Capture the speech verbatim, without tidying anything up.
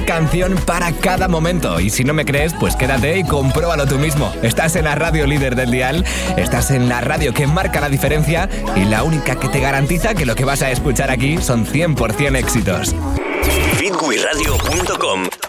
canción para cada momento. Y si no me crees, pues quédate y compruébalo tú mismo. Estás en la radio líder del dial, estás en la radio que marca la diferencia y la única que te garantiza que lo que vas a escuchar aquí son cien por ciento éxitos. Fitwiradio punto com